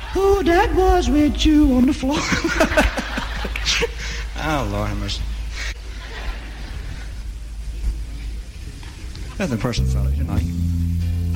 Who that was with you on the floor? Oh, Lord have mercy. That's a person, fellas, you know.